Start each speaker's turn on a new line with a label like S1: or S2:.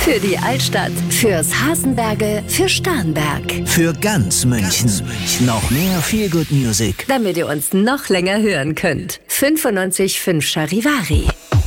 S1: Für die Altstadt, fürs Hasenberge, für Starnberg.
S2: Für ganz München. Noch mehr Feel Good Music.
S1: Damit ihr uns noch länger hören könnt. 95.5 Charivari.